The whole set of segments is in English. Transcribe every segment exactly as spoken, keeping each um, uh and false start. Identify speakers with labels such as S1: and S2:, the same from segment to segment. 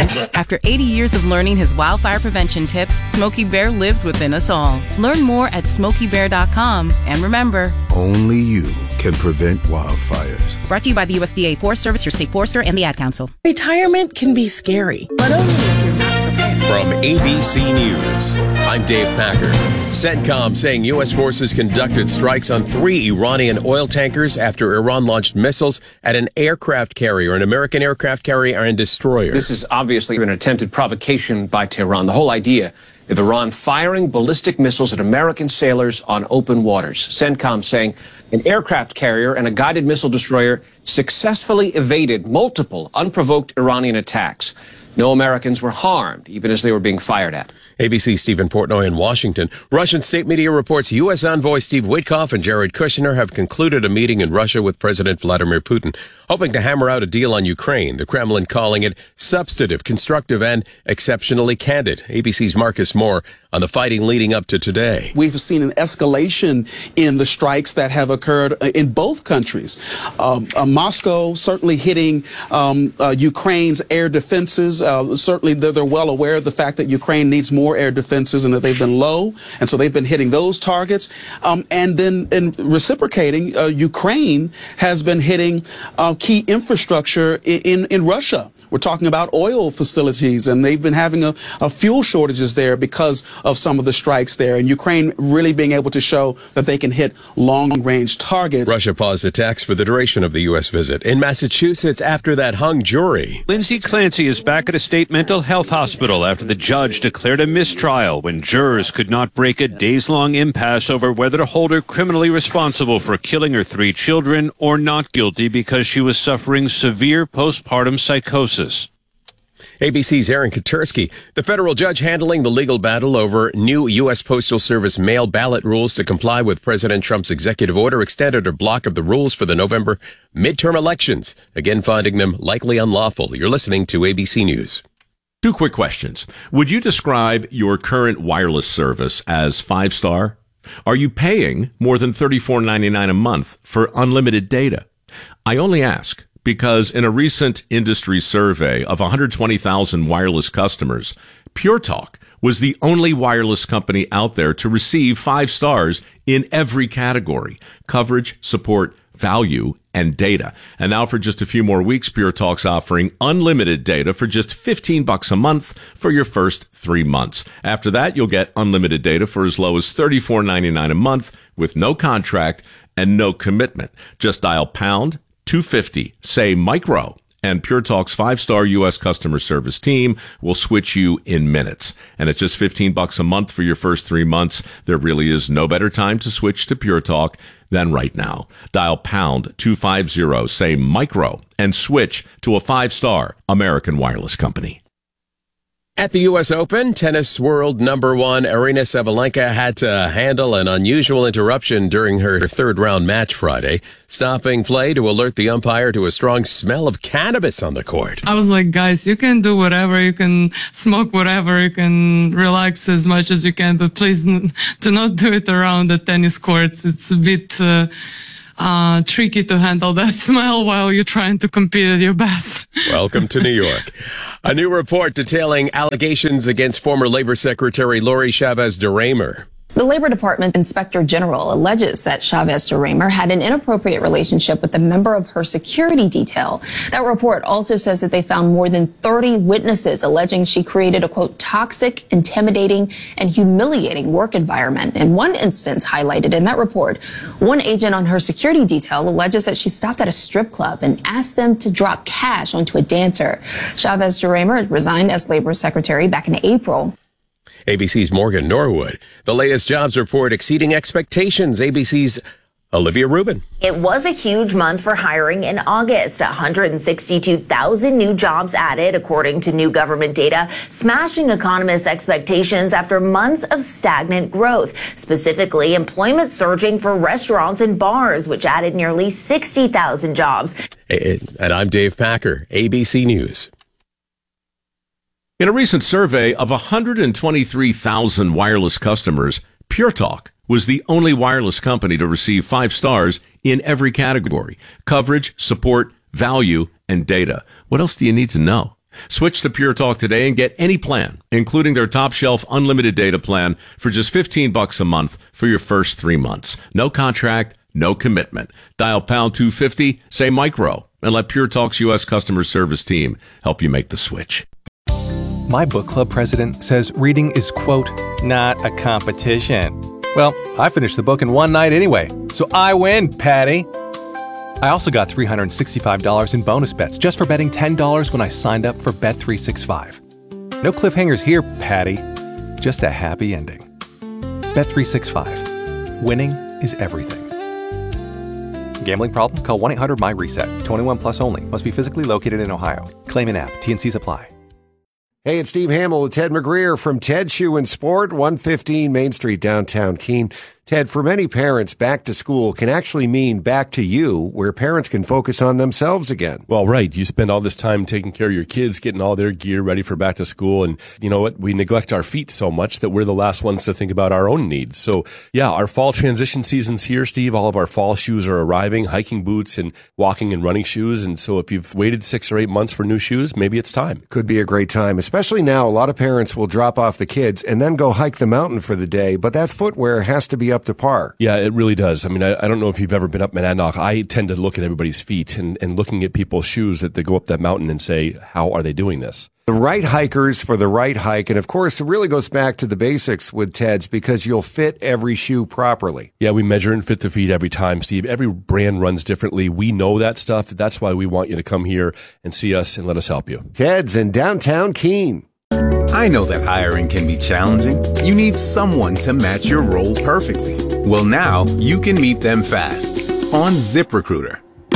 S1: After eighty years of learning his wildfire prevention tips, Smokey Bear lives within us all. Learn more at smokey bear dot com. And remember,
S2: only you can prevent wildfires.
S1: Brought to you by the U S D A Forest Service, your state forester, and the Ad Council.
S3: Retirement can be scary, but only if you're not prepared.
S4: From A B C News, I'm Dave Packer. CENTCOM saying U S forces conducted strikes on three Iranian oil tankers after Iran launched missiles at an aircraft carrier, an American aircraft carrier and destroyer.
S5: This is obviously an attempted provocation by Tehran. The whole idea of Iran firing ballistic missiles at American sailors on open waters. CENTCOM saying an aircraft carrier and a guided missile destroyer successfully evaded multiple unprovoked Iranian attacks. No Americans were harmed, even as they were being fired at.
S4: A B C's Stephen Portnoy in Washington. Russian state media reports U S envoy Steve Witkoff and Jared Kushner have concluded a meeting in Russia with President Vladimir Putin, hoping to hammer out a deal on Ukraine, the Kremlin calling it substantive, constructive, and exceptionally candid. A B C's Marcus Moore on the fighting leading up to today.
S6: We've seen an escalation in the strikes that have occurred in both countries. Um, uh, Moscow certainly hitting um, uh, Ukraine's air defenses. Uh, certainly they're, they're well aware of the fact that Ukraine needs more air defenses and that they've been low, and so they've been hitting those targets. Um, and then in reciprocating, uh, Ukraine has been hitting uh, key infrastructure in, in, in Russia. We're talking about oil facilities, and they've been having a, a fuel shortages there because of some of the strikes there, and Ukraine really being able to show that they can hit long-range targets.
S4: Russia paused attacks for the duration of the U S visit. In Massachusetts, after that hung jury.
S7: Lindsay Clancy is back at a state mental health hospital after the judge declared a mistrial when jurors could not break a days-long impasse over whether to hold her criminally responsible for killing her three children or not guilty because she was suffering severe postpartum psychosis.
S4: A B C's Aaron Katersky. The federal judge handling the legal battle over new U S Postal Service mail ballot rules to comply with President Trump's executive order extended a block of the rules for the November midterm elections, again finding them likely unlawful. You're listening to A B C News.
S8: Two quick questions. Would you describe your current wireless service as five-star? Are you paying more than thirty-four ninety-nine a month for unlimited data? I only ask because in a recent industry survey of one hundred twenty thousand wireless customers, Pure Talk was the only wireless company out there to receive five stars in every category: coverage, support, value, and data. And now for just a few more weeks, Pure Talk's offering unlimited data for just fifteen bucks a month for your first three months. After that, you'll get unlimited data for as low as thirty-four ninety-nine a month with no contract and no commitment. Just dial pound two fifty, say micro, and Pure Talk's five-star U S customer service team will switch you in minutes. And at just fifteen bucks a month for your first three months, there really is no better time to switch to Pure Talk than right now. Dial pound two fifty, say micro, and switch to a five-star American wireless company.
S4: At the U S Open, tennis world number one Aryna Sabalenka had to handle an unusual interruption during her third round match Friday, stopping play to alert the umpire to a strong smell of cannabis on the court.
S9: I was like, guys, you can do whatever, you can smoke whatever, you can relax as much as you can, but please n- do not do it around the tennis courts. It's a bit uh, uh, tricky to handle that smell while you're trying to compete at your best.
S4: Welcome to New York. A new report detailing allegations against former Labor Secretary Lori Chavez DeRaymer.
S10: The Labor Department Inspector General alleges that Chavez DeRaymer had an inappropriate relationship with a member of her security detail. That report also says that they found more than thirty witnesses alleging she created a, quote, toxic, intimidating, and humiliating work environment. In one instance highlighted in that report, one agent on her security detail alleges that she stopped at a strip club and asked them to drop cash onto a dancer. Chavez DeRaymer resigned as Labor Secretary back in April.
S4: A B C's Morgan Norwood. The latest jobs report exceeding expectations. A B C's Olivia Rubin.
S11: It was a huge month for hiring in August. one hundred sixty-two thousand new jobs added, according to new government data, smashing economists' expectations after months of stagnant growth. Specifically, employment surging for restaurants and bars, which added nearly sixty thousand jobs.
S4: And I'm Dave Packer, A B C News.
S8: In a recent survey of one hundred twenty-three thousand wireless customers, Pure Talk was the only wireless company to receive five stars in every category: coverage, support, value, and data. What else do you need to know? Switch to Pure Talk today and get any plan, including their top shelf unlimited data plan for just fifteen bucks a month for your first three months. No contract, no commitment. Dial pound two fifty, say micro, and let Pure Talk's U S customer service team help you make the switch.
S12: My book club president says reading is, quote, not a competition. Well, I finished the book in one night anyway, so I win, Patty. I also got three hundred sixty-five dollars in bonus bets just for betting ten dollars when I signed up for Bet three sixty-five. No cliffhangers here, Patty. Just a happy ending. Bet three sixty-five. Winning is everything. Gambling problem? Call one eight hundred my reset. twenty-one plus only. Must be physically located in Ohio. Claim in app. T N Cs apply.
S13: Hey, it's Steve Hamill with Ted McGreer from Ted Shoe and Sport, one fifteen Main Street, downtown Keene. Ted, for many parents, back to school can actually mean back to you, where parents can focus on themselves again.
S14: Well, right. You spend all this time taking care of your kids, getting all their gear ready for back to school. And you know what? We neglect our feet so much that we're the last ones to think about our own needs. So, yeah, our fall transition season's here, Steve. All of our fall shoes are arriving, hiking boots and walking and running shoes. And so if you've waited six or eight months for new shoes, maybe it's time.
S13: Could be a great time, especially now. A lot of parents will drop off the kids and then go hike the mountain for the day, but that footwear has to be up to par.
S14: Yeah, it really does. I mean, I, I don't know if you've ever been up Monadnock. I tend to look at everybody's feet and, and looking at people's shoes that they go up that mountain and say, how are they doing this?
S13: The right hikers for the right hike. And of course, it really goes back to the basics with Ted's because you'll fit every shoe properly.
S14: Yeah, we measure and fit the feet every time, Steve. Every brand runs differently. We know that stuff. That's why we want you to come here and see us and let us help you.
S13: Ted's in downtown Keene.
S15: I know that hiring can be challenging. You need someone to match your role perfectly. Well, now you can meet them fast on ZipRecruiter.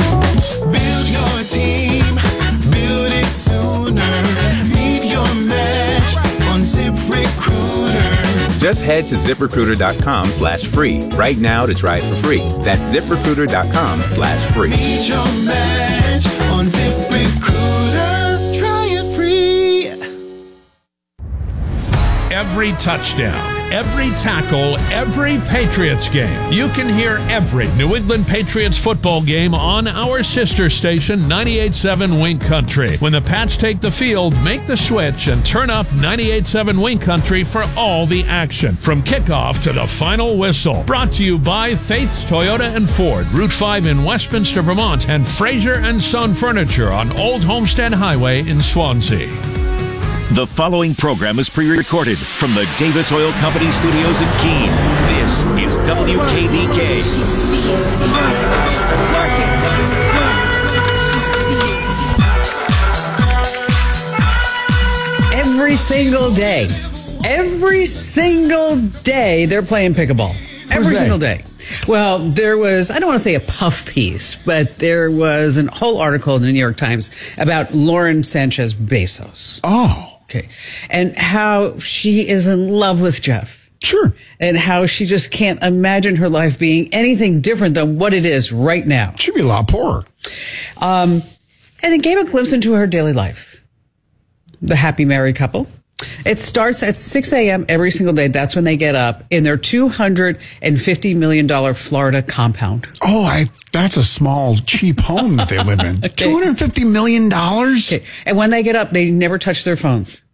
S16: Build your team, build it sooner. Meet your match on ZipRecruiter.
S15: Just head to ZipRecruiter.com slash free right now to try it for free. That's ZipRecruiter.com slash free.
S16: Meet your match on ZipRecruiter. Try it free.
S17: Every touchdown, every tackle, every Patriots game. You can hear every New England Patriots football game on our sister station, ninety-eight point seven Wink Country. When the Pats take the field, make the switch and turn up ninety-eight point seven Wink Country for all the action. From kickoff to the final whistle. Brought to you by Faith's Toyota and Ford, Route five in Westminster, Vermont, and Fraser and Son Furniture on Old Homestead Highway in Swansea.
S18: The following program is pre-recorded from the Davis Oil Company studios in Keene. This is W K B K.
S19: Every single day, every single day, they're playing pickleball. Every
S20: Who's
S19: single
S20: they?
S19: day. Well, there was, I don't want to say a puff piece, but there was a whole article in the New York Times about Lauren Sanchez Bezos.
S20: Oh.
S19: Okay. And how she is in love with Jeff.
S20: Sure.
S19: And how she just can't imagine her life being anything different than what it is right now.
S20: She'd be a lot poorer.
S19: Um, and it gave a glimpse into her daily life. The happy married couple. It starts at six a.m. every single day. That's when they get up in their two hundred fifty million dollars Florida compound.
S20: Oh, I, that's a small, cheap home that they live in.
S19: Okay.
S20: two hundred fifty million dollars?
S19: Okay. And when they get up, they never touch their phones.